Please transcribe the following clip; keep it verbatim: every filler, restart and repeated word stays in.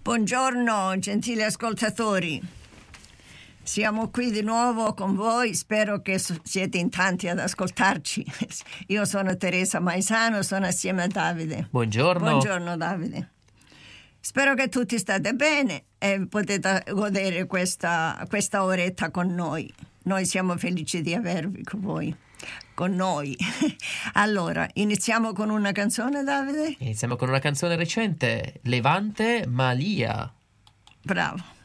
Buongiorno gentili ascoltatori, siamo qui di nuovo con voi, spero che siete in tanti ad ascoltarci. Io sono Teresa Maisano, sono assieme a Davide. Buongiorno. Buongiorno Davide. Spero che tutti state bene e potete godere questa, questa oretta con noi. Noi siamo felici di avervi con voi. Con noi. Allora, iniziamo con una canzone, Davide? Iniziamo con una canzone recente, Levante Malia. Bravo.